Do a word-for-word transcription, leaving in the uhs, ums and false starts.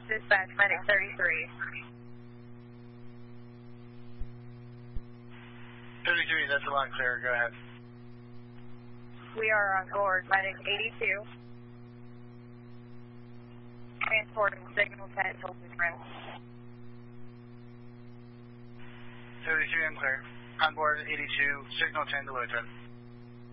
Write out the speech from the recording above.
Dispatch, Medic thirty-three. thirty-three, that's a lot clearer. Go ahead. We are on board, Medic eighty-two. Transporting signal ten, Hilton Road. thirty-three, I'm clear. On board eighty-two, signal ten to Luton.